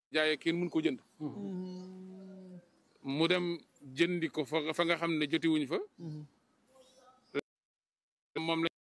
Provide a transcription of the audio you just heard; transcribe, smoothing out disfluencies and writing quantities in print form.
jaayee kenn mun ko jënd mu dem jëndi ko fa nga xam ne jotiwuñ fa moom la